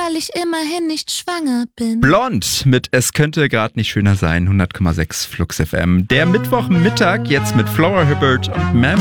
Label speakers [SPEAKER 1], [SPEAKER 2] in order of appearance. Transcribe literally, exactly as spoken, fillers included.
[SPEAKER 1] weil ich immerhin nicht schwanger bin.
[SPEAKER 2] Blond mit Es könnte gerade nicht schöner sein, hundert Komma sechs Flux F M. Der Mittwochmittag jetzt mit Flora Hibbert und Mem.